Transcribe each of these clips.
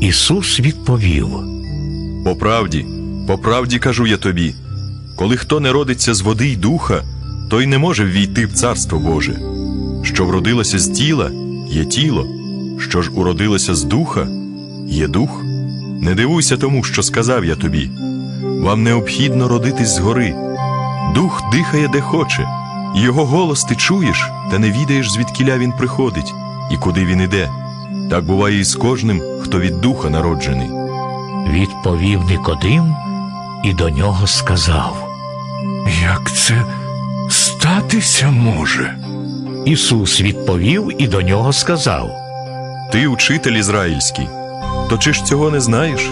Ісус відповів: по правді кажу я тобі, коли хто не родиться з води й духа, той не може ввійти в Царство Боже. Що вродилося з тіла, є тіло, що ж уродилося з духа, є дух. Не дивуйся тому, що сказав я тобі. Вам необхідно родитись згори. Дух дихає де хоче, і його голос ти чуєш, та не відаєш, звідкіля він приходить і куди він іде. Так буває і з кожним, хто від духа народжений. Відповів Никодим і до нього сказав: Як це статися може? Ісус відповів і до нього сказав: Ти учитель ізраїльський, то чи ж цього не знаєш?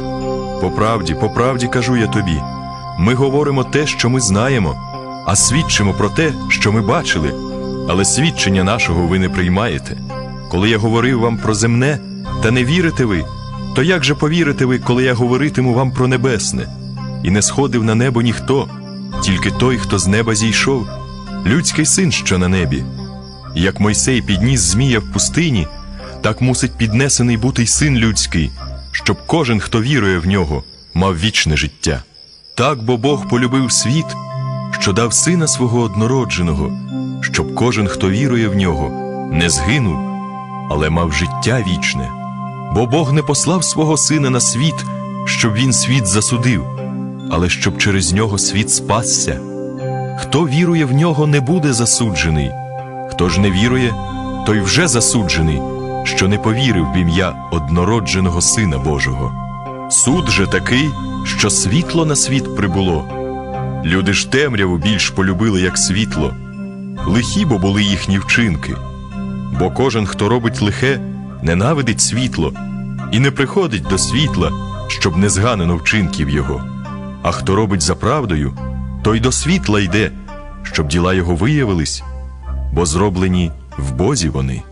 По правді кажу я тобі, ми говоримо те, що ми знаємо, а свідчимо про те, що ми бачили, але свідчення нашого ви не приймаєте. Коли я говорив вам про земне, та не вірите ви, то як же повірите ви, коли я говоритиму вам про небесне? І не сходив на небо ніхто, тільки той, хто з неба зійшов, людський син, що на небі. І як Мойсей підніс змія в пустині, так мусить піднесений бути й син людський, щоб кожен, хто вірує в нього, мав вічне життя. Так бо Бог полюбив світ, що дав сина свого однородженого, щоб кожен, хто вірує в нього, не згинув, але мав життя вічне. Бо Бог не послав свого сина на світ, щоб він світ засудив, але щоб через нього світ спасся. Хто вірує в нього, не буде засуджений. Хто ж не вірує, той вже засуджений, що не повірив в ім'я однородженого Сина Божого. Суд же такий, що світло на світ прибуло. Люди ж темряву більш полюбили, як світло. Лихі бо були їхні вчинки. Бо кожен, хто робить лихе, ненавидить світло і не приходить до світла, щоб не зганено вчинків його. А хто робить за правдою, той до світла йде, щоб діла його виявились, бо зроблені в Бозі вони.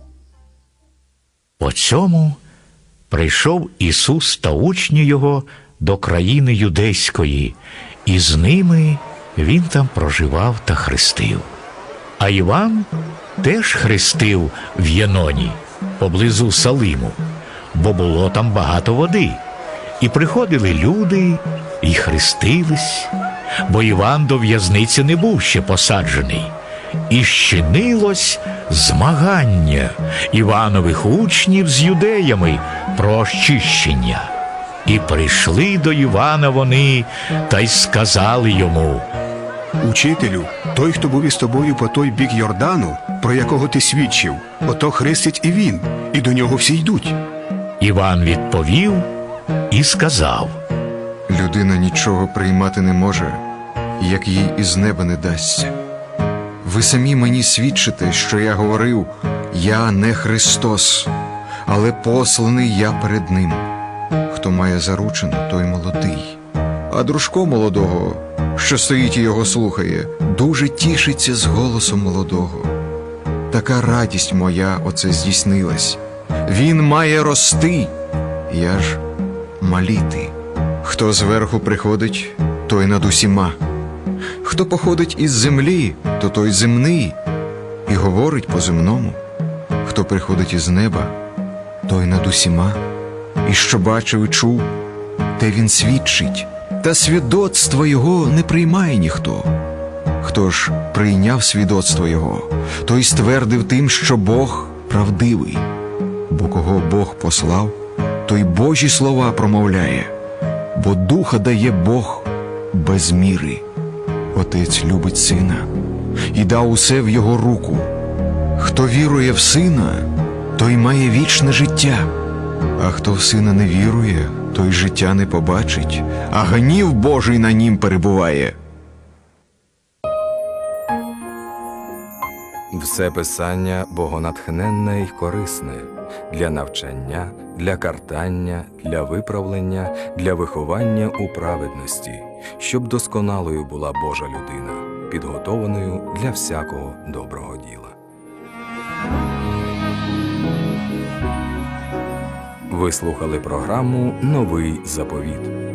По цьому прийшов Ісус та учні Його до країни Юдейської, і з ними Він там проживав та хрестив. А Іван теж хрестив в Єноні, поблизу Салиму, бо було там багато води. І приходили люди, і хрестились, бо Іван до в'язниці не був ще посаджений. І щинилось змагання Іванових учнів з юдеями про очищення. І прийшли до Івана вони, та й сказали йому: Учителю, той, хто був із тобою по той бік Йордану, про якого ти свідчив, ото хрестить і він, і до нього всі йдуть. Іван відповів і сказав: Людина нічого приймати не може, як їй із неба не дасться. Ви самі мені свідчите, що я говорив: я не Христос, але посланий я перед ним. Хто має заручину, той молодий. А дружко молодого, що стоїть і його слухає, дуже тішиться з голосом молодого. Така радість моя оце здійснилась. Він має рости, я ж маліти. Хто зверху приходить, той над усіма. Хто походить із землі, то той земний, і говорить по-земному. Хто приходить із неба, той над усіма. І що бачив і чув, те він свідчить, та свідоцтво його не приймає ніхто. Хто ж прийняв свідоцтво його, той ствердив тим, що Бог правдивий. Бо кого Бог послав, той Божі слова промовляє, бо духа дає Бог без міри. Отець любить сина і дав усе в його руку. Хто вірує в сина, той має вічне життя. А хто в сина не вірує, той життя не побачить, а гнів Божий на нім перебуває. Все писання богонатхненне й корисне для навчання, для картання, для виправлення, для виховання у праведності, щоб досконалою була Божа людина, підготованою для всякого доброго діла. Ви слухали програму «Новий заповіт».